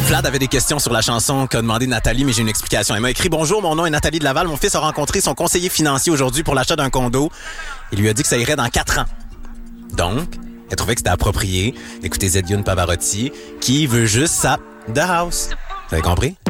Vlad avait des questions sur la chanson qu'a demandé Nathalie, mais j'ai une explication. Elle m'a écrit « Bonjour, mon nom est Nathalie de Laval. Mon fils a rencontré son conseiller financier aujourd'hui pour l'achat d'un condo. Il lui a dit que ça irait dans 4 ans. Donc, elle trouvait que c'était approprié d'écouter Zedioun Pavarotti, qui veut juste ça, The House. » Vous avez compris?